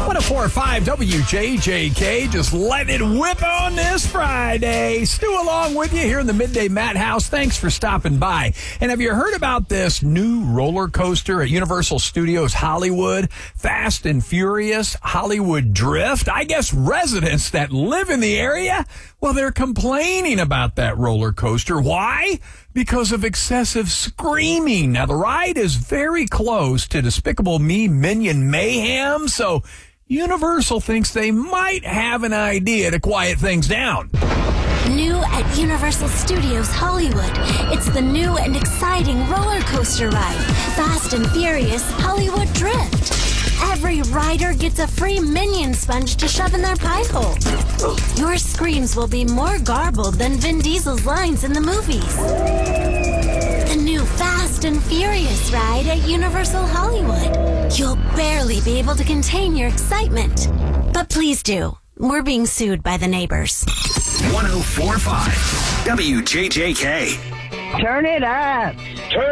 104.5 WJJK, just let it whip on this Friday. Stu along with you here in the Midday Madhouse. Thanks for stopping by. And have you heard about this new roller coaster at Universal Studios Hollywood? Fast and Furious Hollywood Drift. I guess residents that live in the area, well, they're complaining about that roller coaster. Why? Because of excessive screaming. Now, the ride is very close to Despicable Me Minion Mayhem, so Universal thinks they might have an idea to quiet things down. New at Universal Studios Hollywood, it's the new and exciting roller coaster ride, Fast and Furious Hollywood Drift. Every rider gets a free Minion sponge to shove in their pie hole. Your screams will be more garbled than Vin Diesel's lines in the movies. The new Fast and Furious ride at Universal Hollywood. You'll barely be able to contain your excitement. But please do. We're being sued by the neighbors. 104.5 WJJK. Turn it up. Turn